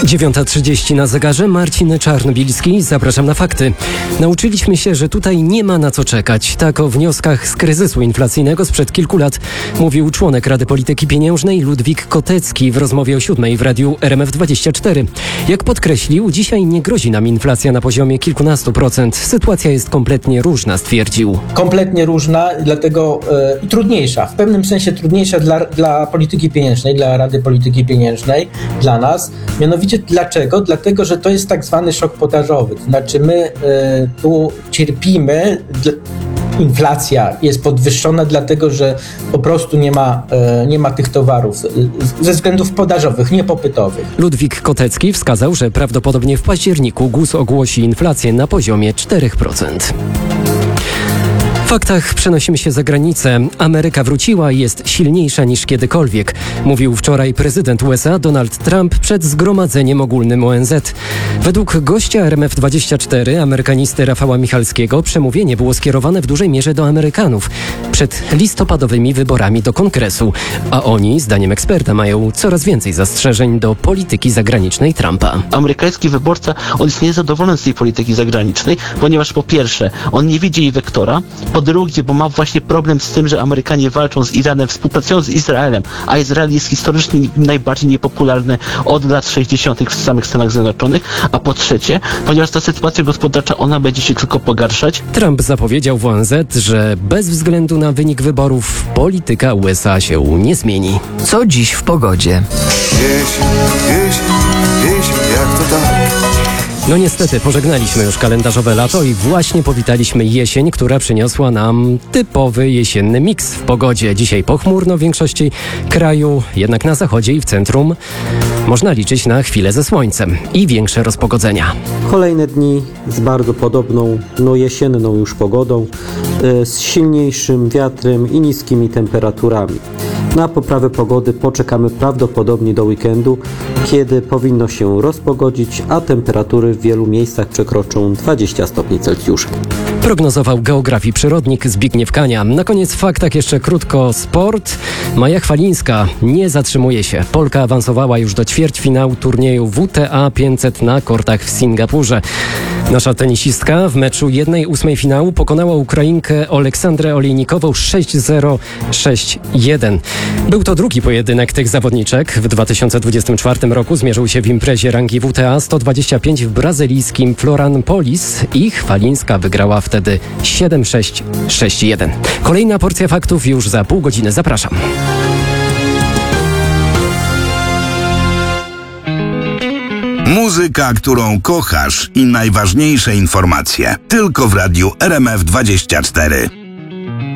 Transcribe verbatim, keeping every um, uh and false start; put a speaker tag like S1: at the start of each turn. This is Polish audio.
S1: dziewiąta trzydzieści na zegarze. Marcin Czarnobilski. Zapraszam na fakty. Nauczyliśmy się, że tutaj nie ma na co czekać. Tak o wnioskach z kryzysu inflacyjnego sprzed kilku lat mówił członek Rady Polityki Pieniężnej Ludwik Kotecki w rozmowie o siódmej w radiu R M F dwadzieścia cztery. Jak podkreślił, dzisiaj nie grozi nam inflacja na poziomie kilkunastu procent. Sytuacja jest kompletnie różna, stwierdził.
S2: Kompletnie różna, dlatego i e, trudniejsza. W pewnym sensie trudniejsza dla, dla polityki pieniężnej, dla Rady Polityki Pieniężnej, dla nas. Mianowicie dlaczego? Dlatego, że to jest tak zwany szok podażowy. To znaczy my y, tu cierpimy, inflacja jest podwyższona dlatego, że po prostu nie ma, y, nie ma tych towarów y, ze względów podażowych, niepopytowych.
S1: Ludwik Kotecki wskazał, że prawdopodobnie w październiku GUS ogłosi inflację na poziomie cztery procent. W faktach przenosimy się za granicę. Ameryka wróciła i jest silniejsza niż kiedykolwiek, mówił wczoraj prezydent U S A Donald Trump przed zgromadzeniem ogólnym O N Z. Według gościa R M F dwadzieścia cztery, amerykanisty Rafała Michalskiego, przemówienie było skierowane w dużej mierze do Amerykanów przed listopadowymi wyborami do Kongresu, a oni, zdaniem eksperta, mają coraz więcej zastrzeżeń do polityki zagranicznej Trumpa.
S3: Amerykański wyborca, on jest niezadowolony z tej polityki zagranicznej, ponieważ po pierwsze, on nie widzi jej wektora, po drugie, bo ma właśnie problem z tym, że Amerykanie walczą z Iranem, współpracują z Izraelem, a Izrael jest historycznie najbardziej niepopularny od lat sześćdziesiątych w samych Stanach Zjednoczonych, a po trzecie, ponieważ ta sytuacja gospodarcza, ona będzie się tylko pogarszać.
S1: Trump zapowiedział w O N Z, że bez względu na wynik wyborów polityka U S A się nie zmieni.
S4: Co dziś w pogodzie?
S5: Jesień, jesień, jesień, jak to tak?
S1: No niestety, pożegnaliśmy już kalendarzowe lato i właśnie powitaliśmy jesień, która przyniosła nam typowy jesienny miks w pogodzie. Dzisiaj pochmurno w większości kraju, jednak na zachodzie i w centrum można liczyć na chwilę ze słońcem i większe rozpogodzenia.
S6: Kolejne dni z bardzo podobną, no jesienną już pogodą, yy, z silniejszym wiatrem i niskimi temperaturami. Na poprawę pogody poczekamy prawdopodobnie do weekendu, kiedy powinno się rozpogodzić, a temperatury w wielu miejscach przekroczą dwadzieścia stopni Celsjusza.
S1: Prognozował geografii przyrodnik Zbigniew Kania. Na koniec w faktach jeszcze krótko sport. Maja Chwalińska nie zatrzymuje się. Polka awansowała już do ćwierćfinału turnieju W T A pięćset na kortach w Singapurze. Nasza tenisistka w meczu jednej ósmej finału pokonała Ukrainkę Oleksandrę Olejnikową sześć zero sześć jeden. Był to drugi pojedynek tych zawodniczek. W dwa tysiące dwudziestym czwartym roku zmierzył się w imprezie rangi W T A sto dwadzieścia pięć w brazylijskim Florianópolis i Chwalińska wygrała wtedy siedem sześć sześć jeden. Kolejna porcja faktów już za pół godziny. Zapraszam.
S7: Muzyka, którą kochasz i najważniejsze informacje. Tylko w radiu R M F dwadzieścia cztery.